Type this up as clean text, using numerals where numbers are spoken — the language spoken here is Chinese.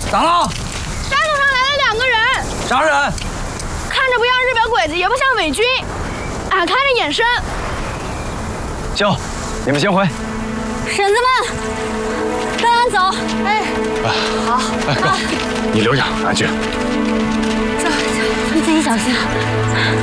咋了？ 大路上来了2个人， 啥人？ 看着不像日本鬼子，也不像伪军，俺看着眼生。 行，你们先回。 婶子们，跟俺走。哎，好。 哎，哥，你留下，俺去。 走，你自己小心。